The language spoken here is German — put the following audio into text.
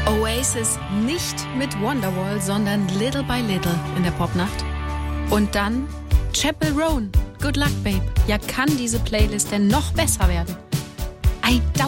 Oasis nicht mit Wonderwall, sondern Little by Little in der Popnacht. Und dann Chappell Roan, Good Luck Babe. Ja, kann diese Playlist denn noch besser werden?